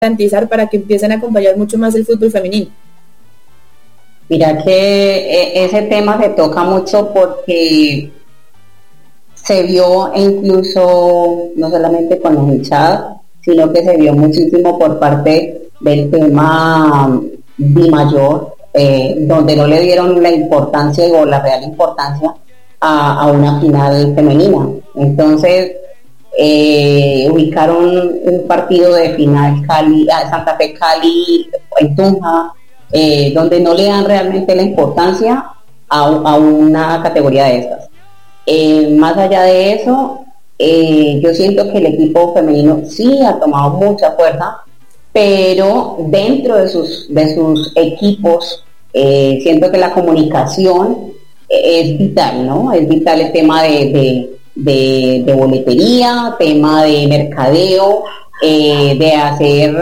garantizar para que empiecen a acompañar mucho más el fútbol femenino? Mira que ese tema se toca mucho porque se vio incluso no solamente con los hinchadas, sino que se vio muchísimo por parte del tema Di Mayor, donde no le dieron la importancia o la real importancia a una final femenina. Entonces, ubicaron un partido de final Santa Fe Cali en Tunja, donde no le dan realmente la importancia a una categoría de estas. Más allá de eso, yo siento que el equipo femenino sí ha tomado mucha fuerza, pero dentro de sus equipos, siento que la comunicación es vital, ¿no? Es vital el tema de boletería, tema de mercadeo, de hacer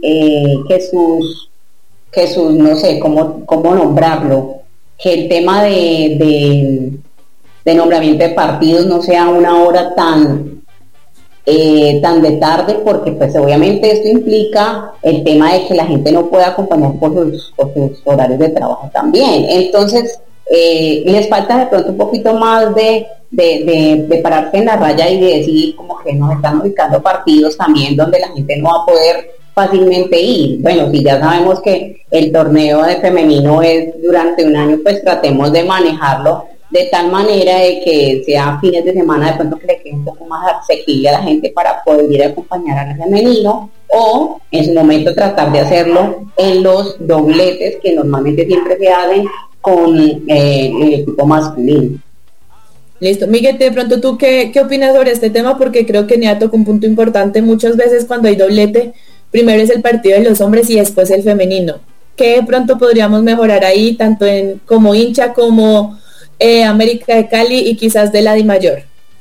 que sus, no sé cómo nombrarlo, que el tema de nombramiento de partidos no sea una hora tan de tarde, porque pues obviamente esto implica el tema de que la gente no pueda acompañar por sus horarios de trabajo también. Entonces, les falta de pronto un poquito más de pararse en la raya y de decir como que nos están ubicando partidos también donde la gente no va a poder fácilmente ir. Bueno, si ya sabemos que el torneo de femenino es durante un año, pues tratemos de manejarlo de tal manera de que sea fines de semana, de pronto que le quede un poco más asequible a la gente para poder ir a acompañar al femenino, o en su momento tratar de hacerlo en los dobletes que normalmente siempre se hacen con el equipo masculino. Listo. Miguel, de pronto tú, ¿qué opinas sobre este tema? Porque creo que Nia tocó un punto importante. Muchas veces cuando hay doblete, primero es el partido de los hombres y después el femenino. ¿Qué de pronto podríamos mejorar ahí, tanto como hincha como América de Cali y quizás de la Di Mayor?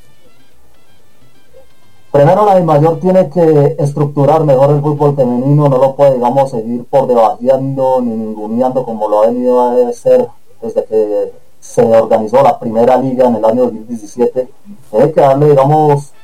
Primero, la Di Mayor tiene que estructurar mejor el fútbol femenino, no lo puede, digamos, seguir por debajeando ni ninguneando como lo ha venido a hacer desde que se organizó la primera liga en el año 2017. Tiene que darle, digamos,